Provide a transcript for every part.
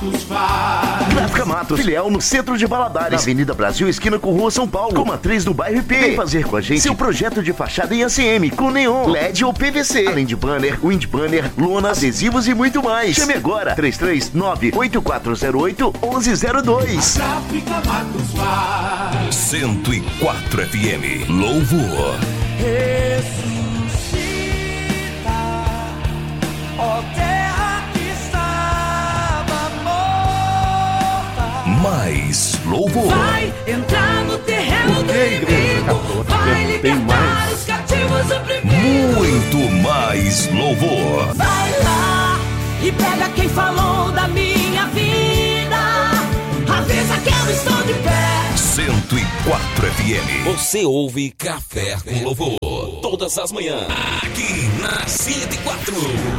Matos faz. Gráfica Matos, filial no centro de Valadares, na Avenida Brasil, esquina com Rua São Paulo, com matriz no bairro IP. Vem fazer com a gente seu projeto de fachada em ACM, com neon, LED ou PVC, além de banner, wind banner, lonas, adesivos e muito mais. Chame agora, 339-8408-1102. Gráfica Matos faz. 104 FM, Louvor. Ressuscita, ó terra que estava morta. Mais Louvor. Vai entrar no terreno do inimigo, vai libertar os cativos oprimidos. Muito mais Louvor. Vai lá e pega quem falou da minha vida, avisa que eu estou de pé. 104 FM. Você ouve Café com Louvor todas as manhãs aqui na 104.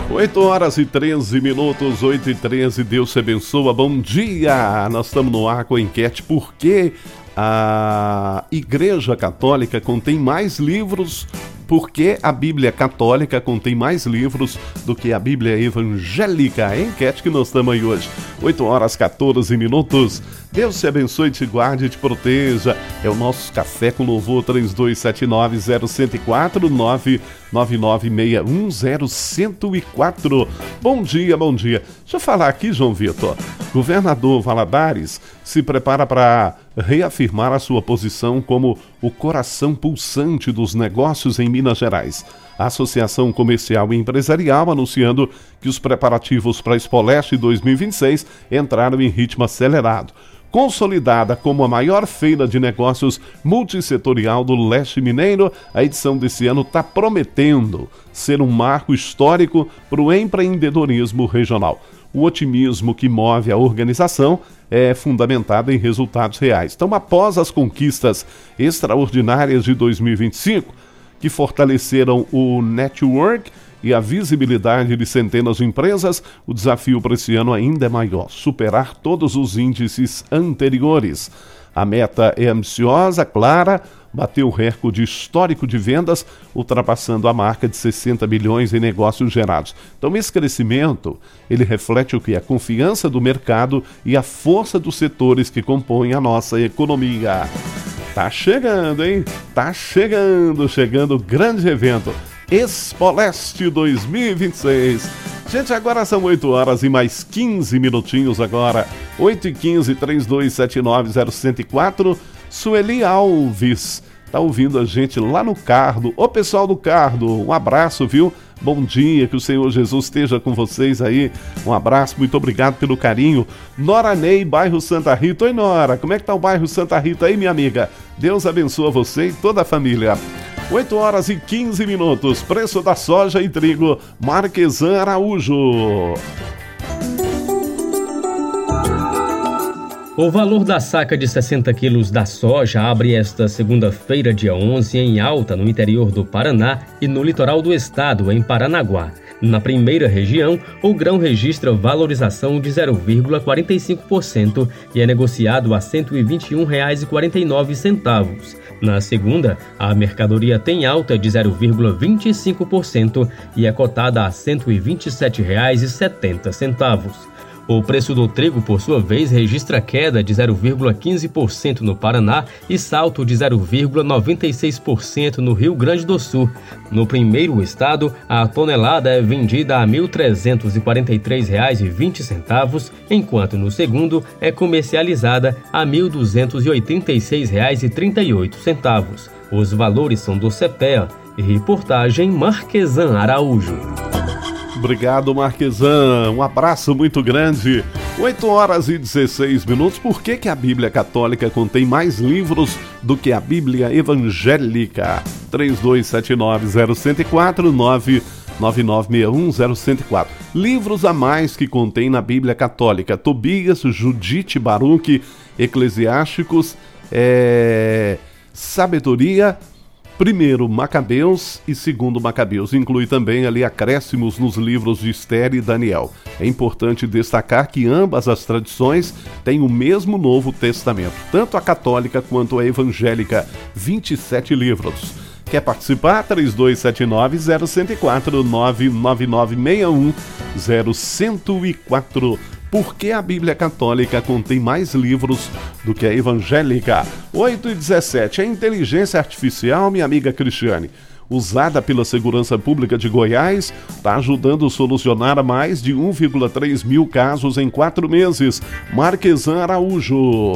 8h13, 8h13. Deus te abençoa. Bom dia. Nós estamos no ar com a enquete. Por que a Igreja Católica contém mais livros? Porque a Bíblia Católica contém mais livros do que a Bíblia Evangélica? É a enquete que nós estamos aí hoje. 8h14. Deus te abençoe, te guarde e te proteja. É o nosso Café com Louvor, 3279-0104, 999610104. Bom dia, bom dia. Deixa eu falar aqui, João Vitor. Governador Valadares se prepara para reafirmar a sua posição como o coração pulsante dos negócios em Minas Gerais. A Associação Comercial e Empresarial anunciando que os preparativos para a Expoleste 2026 entraram em ritmo acelerado. Consolidada como a maior feira de negócios multissetorial do leste mineiro, a edição desse ano está prometendo ser um marco histórico para o empreendedorismo regional. O otimismo que move a organização é fundamentado em resultados reais. Então, após as conquistas extraordinárias de 2025, que fortaleceram o network e a visibilidade de centenas de empresas, o desafio para esse ano ainda é maior, superar todos os índices anteriores. A meta é ambiciosa, clara, bateu o recorde histórico de vendas, ultrapassando a marca de 60 bilhões em negócios gerados. Então, esse crescimento, ele reflete o que? A confiança do mercado e a força dos setores que compõem a nossa economia. Tá chegando, hein? Tá chegando o grande evento. Expoleste 2026. Gente, agora são 8h e mais 15 minutinhos agora. 8h15, 3279-0104. Sueli Alves tá ouvindo a gente lá no Cardo. Ô, pessoal do Cardo, um abraço, viu? Bom dia, que o Senhor Jesus esteja com vocês aí. Um abraço, muito obrigado pelo carinho. Nora Ney, bairro Santa Rita. Oi, Nora, como é que tá o bairro Santa Rita aí, minha amiga? Deus abençoe você e toda a família. 8h15. Preço da soja e trigo, Marquesan Araújo. O valor da saca de 60 quilos da soja abre esta segunda-feira, dia 11, em alta no interior do Paraná e no litoral do estado, em Paranaguá. Na primeira região, o grão registra valorização de 0,45% e é negociado a R$ 121,49. Na segunda, a mercadoria tem alta de 0,25% e é cotada a R$ 127,70. O preço do trigo, por sua vez, registra queda de 0,15% no Paraná e salto de 0,96% no Rio Grande do Sul. No primeiro estado, a tonelada é vendida a R$ 1.343,20, enquanto no segundo é comercializada a R$ 1.286,38. Os valores são do CEPEA. Reportagem Marquesan Araújo. Obrigado, Marquesan. Um abraço muito grande. 8h16. Por que a Bíblia Católica contém mais livros do que a Bíblia Evangélica? 3279-0104, 99961-0104. Livros a mais que contém na Bíblia Católica: Tobias, Judite, Baruque, Eclesiásticos, Sabedoria, primeiro Macabeus e segundo Macabeus. Inclui também ali acréscimos nos livros de Esther e Daniel. É importante destacar que ambas as tradições têm o mesmo Novo Testamento, tanto a católica quanto a evangélica, 27 livros. Quer participar? 3279-0104, 99961-0104. Por que a Bíblia Católica contém mais livros do que a evangélica? 8h17. A inteligência artificial, minha amiga Cristiane, usada pela Segurança Pública de Goiás, está ajudando a solucionar mais de 1,3 mil casos em 4 meses. Marquesan Araújo.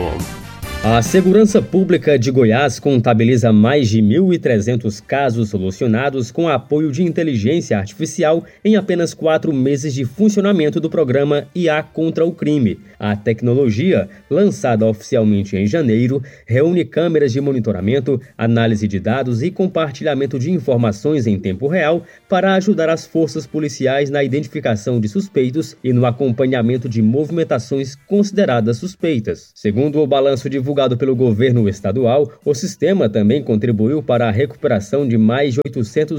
A Segurança Pública de Goiás contabiliza mais de 1.300 casos solucionados com apoio de inteligência artificial em apenas 4 meses de funcionamento do programa IA contra o crime. A tecnologia, lançada oficialmente em janeiro, reúne câmeras de monitoramento, análise de dados e compartilhamento de informações em tempo real para ajudar as forças policiais na identificação de suspeitos e no acompanhamento de movimentações consideradas suspeitas. Segundo o balanço divulgado pelo governo estadual, o sistema também contribuiu para a recuperação de mais de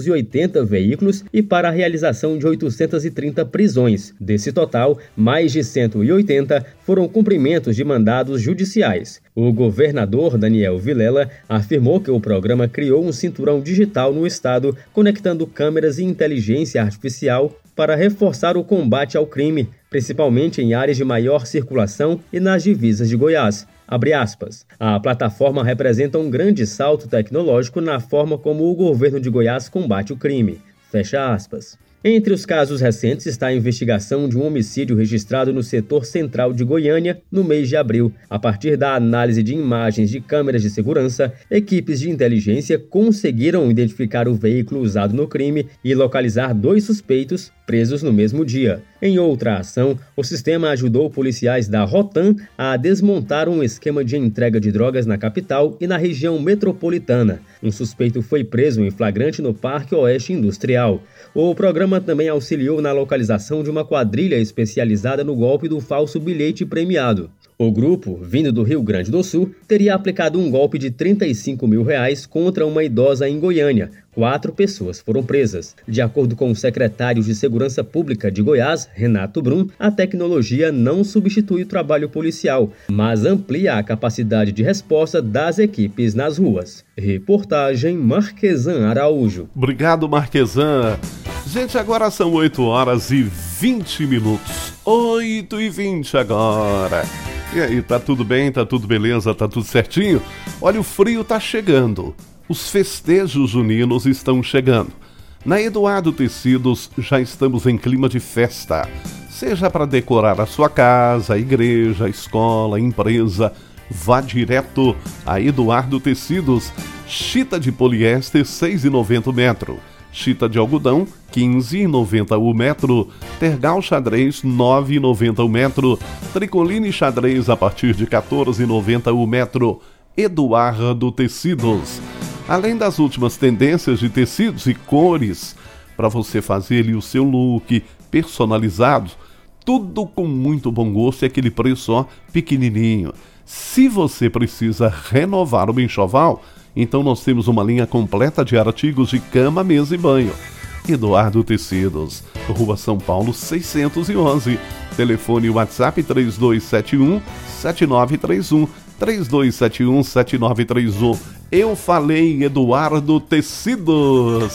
880 veículos e para a realização de 830 prisões. Desse total, mais de 180 foram cumprimentos de mandados judiciais. O governador Daniel Vilela afirmou que o programa criou um cinturão digital no estado, conectando câmeras e inteligência artificial para reforçar o combate ao crime, principalmente em áreas de maior circulação e nas divisas de Goiás. Abre aspas. A plataforma representa um grande salto tecnológico na forma como o governo de Goiás combate o crime. Fecha aspas. Entre os casos recentes está a investigação de um homicídio registrado no setor central de Goiânia no mês de abril. A partir da análise de imagens de câmeras de segurança, equipes de inteligência conseguiram identificar o veículo usado no crime e localizar 2 suspeitos presos no mesmo dia. Em outra ação, o sistema ajudou policiais da Rotan a desmontar um esquema de entrega de drogas na capital e na região metropolitana. Um suspeito foi preso em flagrante no Parque Oeste Industrial. O programa também auxiliou na localização de uma quadrilha especializada no golpe do falso bilhete premiado. O grupo, vindo do Rio Grande do Sul, teria aplicado um golpe de R$35 mil contra uma idosa em Goiânia. 4 pessoas foram presas. De acordo com o secretário de Segurança Pública de Goiás, Renato Brum, a tecnologia não substitui o trabalho policial, mas amplia a capacidade de resposta das equipes nas ruas. Reportagem Marquesan Araújo. Obrigado, Marquesan. Gente, agora são 8h20. 8h20 agora. E aí, tá tudo bem? Tá tudo beleza? Tá tudo certinho? Olha, o frio tá chegando. Os festejos juninos estão chegando. Na Eduardo Tecidos já estamos em clima de festa. Seja para decorar a sua casa, a igreja, a escola, a empresa, vá direto a Eduardo Tecidos. Chita de poliéster, R$ 6,90 o metro. Chita de algodão, R$ 15,90 o metro. Tergal xadrez, R$ 9,90 o metro. Tricoline xadrez a partir de R$ 14,90 o metro. Eduardo Tecidos. Além das últimas tendências de tecidos e cores, para você fazer ali o seu look personalizado, tudo com muito bom gosto e aquele preço ó, pequenininho. Se você precisa renovar o enxoval, então nós temos uma linha completa de artigos de cama, mesa e banho. Eduardo Tecidos, Rua São Paulo 611, telefone WhatsApp 3271-7931, 3271-7931. Eu falei Eduardo Tecidos.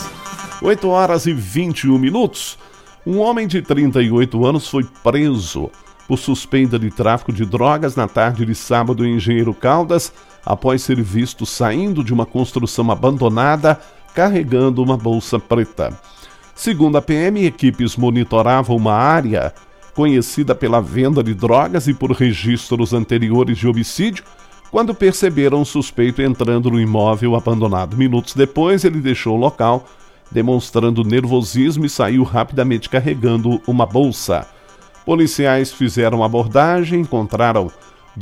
8h21. Um homem de 38 anos foi preso por suspeita de tráfico de drogas na tarde de sábado em Engenheiro Caldas, após ser visto saindo de uma construção abandonada, carregando uma bolsa preta. Segundo a PM, equipes monitoravam uma área conhecida pela venda de drogas e por registros anteriores de homicídio, quando perceberam o suspeito entrando no imóvel abandonado. Minutos depois, ele deixou o local, demonstrando nervosismo e saiu rapidamente carregando uma bolsa. Policiais fizeram a abordagem, encontraram R$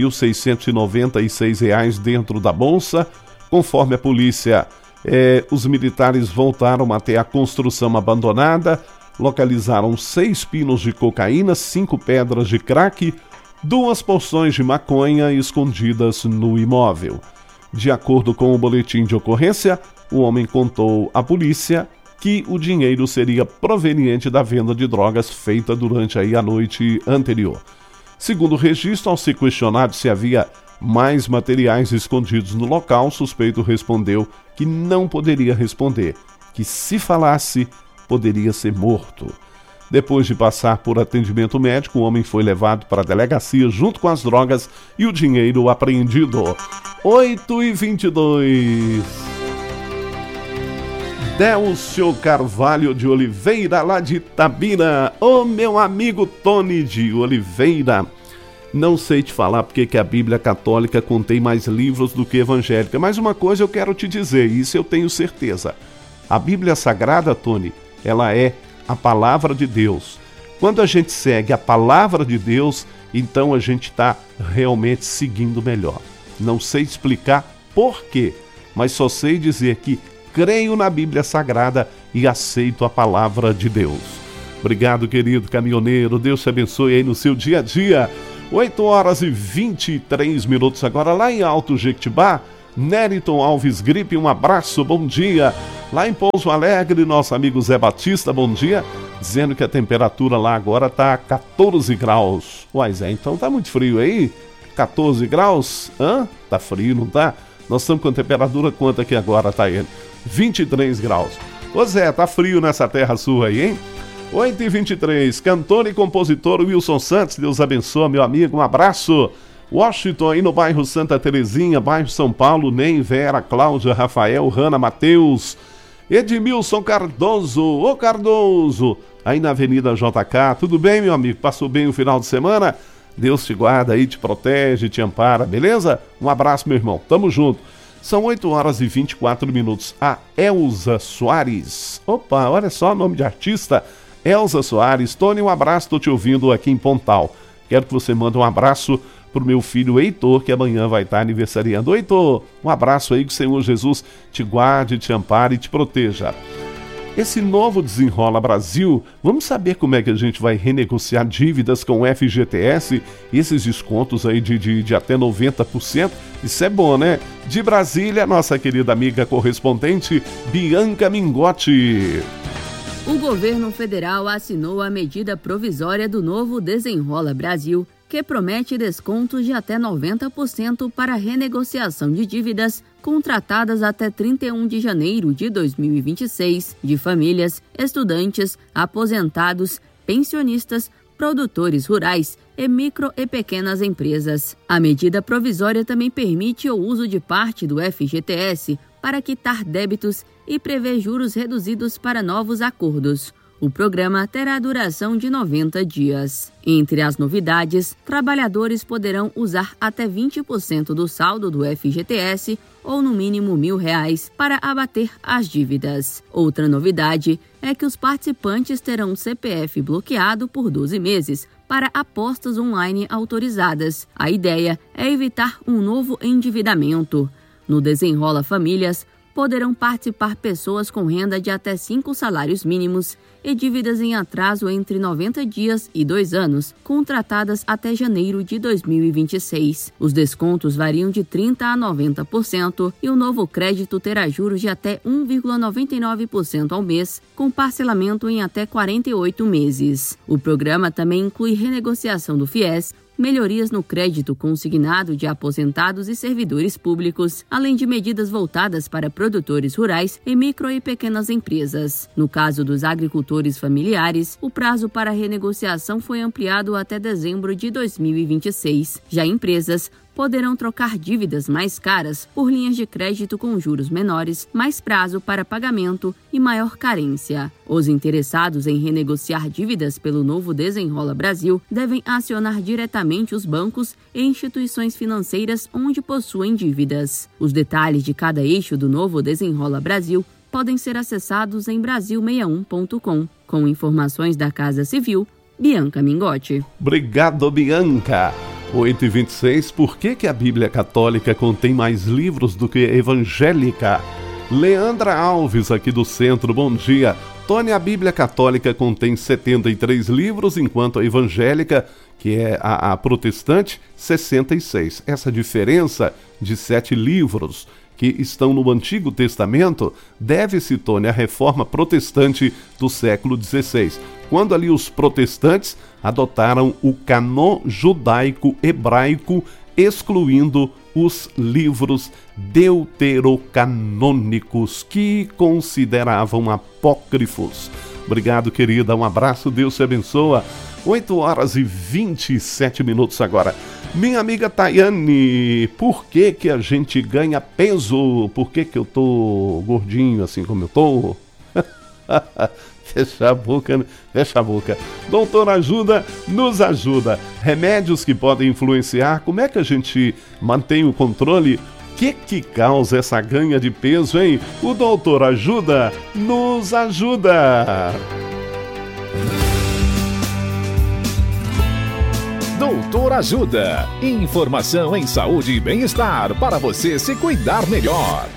2.696 dentro da bolsa. Conforme a polícia, os militares voltaram até a construção abandonada, localizaram 6 pinos de cocaína, 5 pedras de crack, 2 porções de maconha escondidas no imóvel. De acordo com o boletim de ocorrência, o homem contou à polícia que o dinheiro seria proveniente da venda de drogas feita durante a noite anterior. Segundo o registro, ao ser questionado se havia mais materiais escondidos no local, o suspeito respondeu que não poderia responder, que se falasse, poderia ser morto. Depois de passar por atendimento médico, o homem foi levado para a delegacia junto com as drogas e o dinheiro apreendido. 8h22. Délcio Carvalho de Oliveira, lá de Itabira. Ô, meu amigo Tony de Oliveira. Não sei te falar porque que a Bíblia Católica contém mais livros do que a evangélica, mas uma coisa eu quero te dizer, isso eu tenho certeza. A Bíblia Sagrada, Tony, ela é a palavra de Deus. Quando a gente segue a palavra de Deus, então a gente está realmente seguindo melhor. Não sei explicar por quê, mas só sei dizer que creio na Bíblia Sagrada e aceito a palavra de Deus. Obrigado, querido caminhoneiro. Deus te abençoe aí no seu dia a dia. 8h23 agora lá em Alto Jequitibá. Nériton Alves Gripe, um abraço, bom dia. Lá em Pouso Alegre, nosso amigo Zé Batista, bom dia. Dizendo que a temperatura lá agora tá 14 graus. Uai, Zé, então tá muito frio aí? 14 graus? Hã? Tá frio, não tá? Nós estamos com a temperatura quanto aqui agora, tá ele? 23 graus. Ô Zé, tá frio nessa terra sua aí, hein? 8h23, cantor e compositor Wilson Santos, Deus abençoe, meu amigo, um abraço. Washington, aí no bairro Santa Terezinha, bairro São Paulo, Nem, Vera, Cláudia, Rafael, Hanna, Matheus, Edmilson Cardoso, ô Cardoso, aí na Avenida JK, tudo bem, meu amigo? Passou bem o final de semana? Deus te guarda aí, te protege, te ampara, beleza? Um abraço, meu irmão, tamo junto. São 8h24, a Elza Soares. Opa, olha só o nome de artista, Elza Soares. Tony, um abraço, tô te ouvindo aqui em Pontal. Quero que você mande um abraço pro meu filho Heitor, que amanhã vai estar aniversariando. Heitor, um abraço aí, que o Senhor Jesus te guarde, te ampare e te proteja. Esse novo Desenrola Brasil, vamos saber como é que a gente vai renegociar dívidas com o FGTS, esses descontos aí de até 90%, isso é bom, né? De Brasília, nossa querida amiga correspondente, Bianca Mingotti. O governo federal assinou a medida provisória do novo Desenrola Brasil, que promete descontos de até 90% para renegociação de dívidas contratadas até 31 de janeiro de 2026 de famílias, estudantes, aposentados, pensionistas, produtores rurais e micro e pequenas empresas. A medida provisória também permite o uso de parte do FGTS para quitar débitos e prevê juros reduzidos para novos acordos. O programa terá duração de 90 dias. Entre as novidades, trabalhadores poderão usar até 20% do saldo do FGTS ou no mínimo R$1.000 para abater as dívidas. Outra novidade é que os participantes terão um CPF bloqueado por 12 meses para apostas online autorizadas. A ideia é evitar um novo endividamento. No Desenrola Famílias, poderão participar pessoas com renda de até 5 salários mínimos e dívidas em atraso entre 90 dias e 2 anos, contratadas até janeiro de 2026. Os descontos variam de 30% a 90% e o novo crédito terá juros de até 1,99% ao mês, com parcelamento em até 48 meses. O programa também inclui renegociação do FIES, melhorias no crédito consignado de aposentados e servidores públicos, além de medidas voltadas para produtores rurais e micro e pequenas empresas. No caso dos agricultores familiares, o prazo para renegociação foi ampliado até dezembro de 2026. Já empresas poderão trocar dívidas mais caras por linhas de crédito com juros menores, mais prazo para pagamento e maior carência. Os interessados em renegociar dívidas pelo novo Desenrola Brasil devem acionar diretamente os bancos e instituições financeiras onde possuem dívidas. Os detalhes de cada eixo do novo Desenrola Brasil podem ser acessados em brasil61.com. Com informações da Casa Civil, Bianca Mingotti. Obrigado, Bianca. 8h26, por que a Bíblia Católica contém mais livros do que a evangélica? Leandra Alves, aqui do centro, bom dia. Tony, a Bíblia Católica contém 73 livros, enquanto a evangélica, que é a protestante, 66. Essa diferença de 7 livros que estão no Antigo Testamento deve-se, Tony, à reforma protestante do século XVI, quando ali os protestantes adotaram o cânon judaico-hebraico, excluindo os livros deuterocanônicos, que consideravam apócrifos. Obrigado, querida. Um abraço, Deus te abençoa. 8h27 agora. Minha amiga Tayane, por que que a gente ganha peso? Por que que eu tô gordinho assim como eu tô? Fecha a boca, fecha a boca. Doutor Ajuda nos ajuda. Remédios que podem influenciar. Como é que a gente mantém o controle? O que causa essa ganha de peso, hein? O Doutor Ajuda nos ajuda. Doutor Ajuda. Informação em saúde e bem-estar para você se cuidar melhor.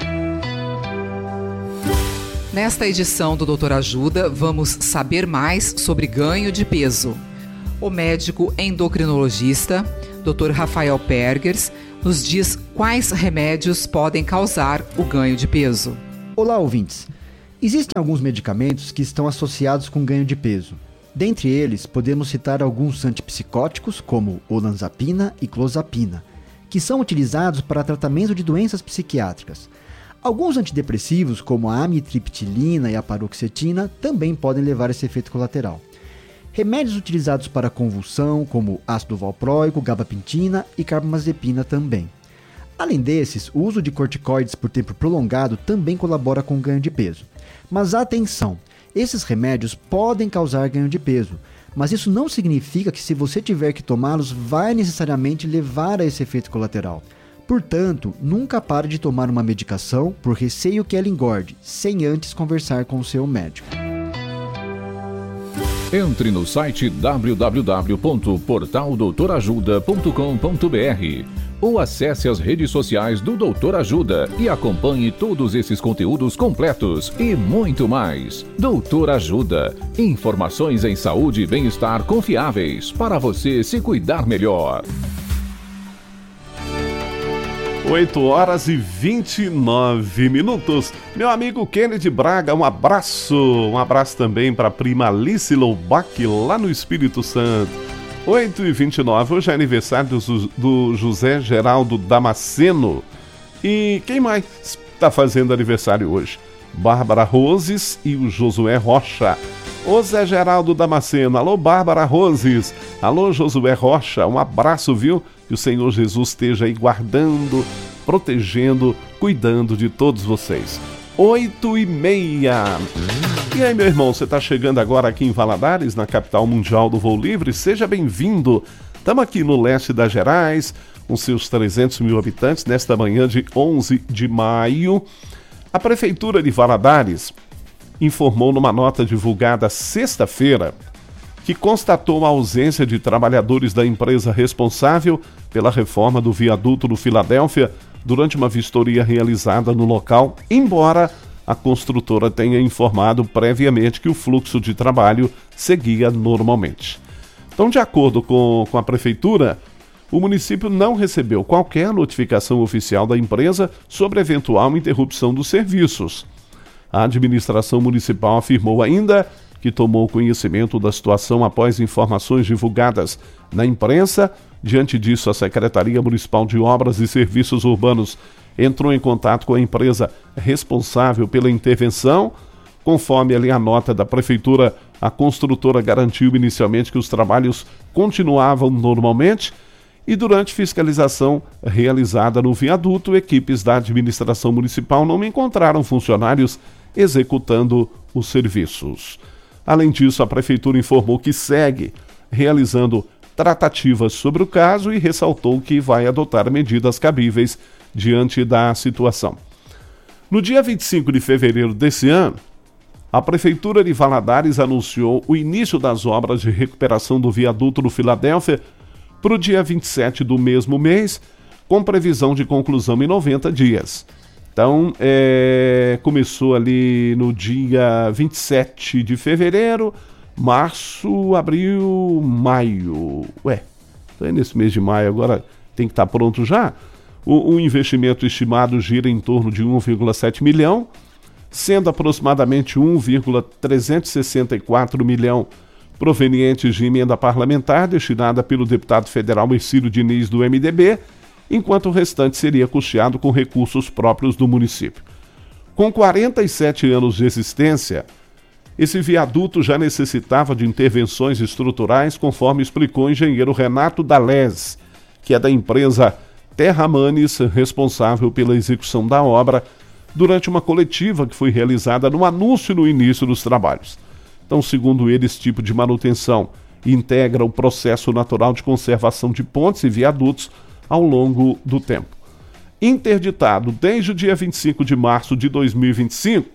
Nesta edição do Doutor Ajuda, vamos saber mais sobre ganho de peso. O médico endocrinologista, Dr. Rafael Pergers, nos diz quais remédios podem causar o ganho de peso. Olá, ouvintes. Existem alguns medicamentos que estão associados com ganho de peso. Dentre eles, podemos citar alguns antipsicóticos, como olanzapina e clozapina, que são utilizados para tratamento de doenças psiquiátricas. Alguns antidepressivos, como a amitriptilina e a paroxetina, também podem levar esse efeito colateral. Remédios utilizados para convulsão, como ácido valproico, gabapentina e carbamazepina também. Além desses, o uso de corticoides por tempo prolongado também colabora com o ganho de peso. Mas atenção! Esses remédios podem causar ganho de peso, mas isso não significa que se você tiver que tomá-los vai necessariamente levar a esse efeito colateral. Portanto, nunca pare de tomar uma medicação por receio que ela engorde, sem antes conversar com o seu médico. Entre no site www.portaldoutorajuda.com.br ou acesse as redes sociais do Doutor Ajuda e acompanhe todos esses conteúdos completos e muito mais. Doutor Ajuda. Informações em saúde e bem-estar confiáveis para você se cuidar melhor. 8h29. Meu amigo Kennedy Braga, um abraço. Um abraço também para a prima Alice Loubach, lá no Espírito Santo. 8h29, hoje é aniversário do José Geraldo Damasceno. E quem mais está fazendo aniversário hoje? Bárbara Roses e o Josué Rocha. Ô Zé Geraldo Damasceno, alô Bárbara Roses, alô Josué Rocha, um abraço, viu? Que o Senhor Jesus esteja aí guardando, protegendo, cuidando de todos vocês. 8h30. E aí, meu irmão, você está chegando agora aqui em Valadares, na capital mundial do voo livre? Seja bem-vindo. Estamos aqui no leste das Gerais, com seus 300 mil habitantes, nesta manhã de 11 de maio. A Prefeitura de Valadares informou numa nota divulgada sexta-feira que constatou a ausência de trabalhadores da empresa responsável pela reforma do viaduto do Filadélfia durante uma vistoria realizada no local, embora a construtora tenha informado previamente que o fluxo de trabalho seguia normalmente. Então, de acordo com a Prefeitura, o município não recebeu qualquer notificação oficial da empresa sobre eventual interrupção dos serviços. A administração municipal afirmou ainda que tomou conhecimento da situação após informações divulgadas na imprensa. Diante disso, a Secretaria Municipal de Obras e Serviços Urbanos entrou em contato com a empresa responsável pela intervenção. Conforme ali a nota da Prefeitura, a construtora garantiu inicialmente que os trabalhos continuavam normalmente e durante fiscalização realizada no viaduto, equipes da administração municipal não encontraram funcionários executando os serviços. Além disso, a Prefeitura informou que segue realizando tratativas sobre o caso e ressaltou que vai adotar medidas cabíveis diante da situação. No dia 25 de fevereiro desse ano, a Prefeitura de Valadares anunciou o início das obras de recuperação do viaduto do Filadélfia para o dia 27 do mesmo mês, com previsão de conclusão em 90 dias. Então, começou ali no dia 27 de fevereiro, março, abril, maio. Então é nesse mês de maio, agora tem que estar pronto já. O investimento estimado gira em torno de 1,7 milhão, sendo aproximadamente 1,364 milhão provenientes de emenda parlamentar destinada pelo deputado federal Ercílio Diniz do MDB, enquanto o restante seria custeado com recursos próprios do município. Com 47 anos de existência, Esse viaduto já necessitava de intervenções estruturais, conforme explicou o engenheiro Renato Dalés, que é da empresa Terramanes, responsável pela execução da obra, durante uma coletiva que foi realizada no anúncio no início dos trabalhos. Então, segundo ele, esse tipo de manutenção integra o processo natural de conservação de pontes e viadutos ao longo do tempo. Interditado desde o dia 25 de março de 2025,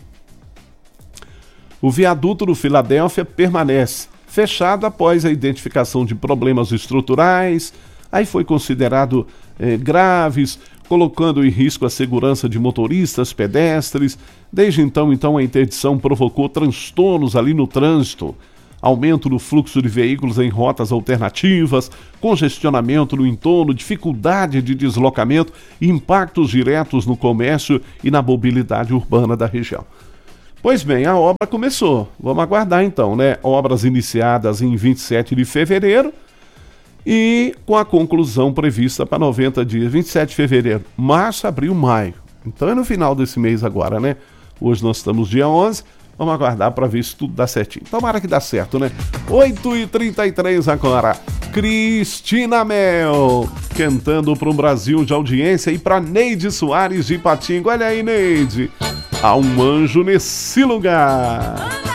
o viaduto do Filadélfia permanece fechado após a identificação de problemas estruturais, aí foi considerado graves, colocando em risco a segurança de motoristas, pedestres. Desde então, a interdição provocou transtornos ali no trânsito, aumento no fluxo de veículos em rotas alternativas, congestionamento no entorno, dificuldade de deslocamento, impactos diretos no comércio e na mobilidade urbana da região. Pois bem, a obra começou. Vamos aguardar então, né? Obras iniciadas em 27 de fevereiro e com a conclusão prevista para 90 dias, 27 de fevereiro, março, abril, maio. Então é no final desse mês agora, né? Hoje nós estamos dia 11, vamos aguardar para ver se tudo dá certinho. Tomara que dá certo, né? 8h33 agora. Cristina Mel, cantando para um Brasil de audiência e para Neide Soares de Ipatinga. Olha aí, Neide. Há um anjo nesse lugar.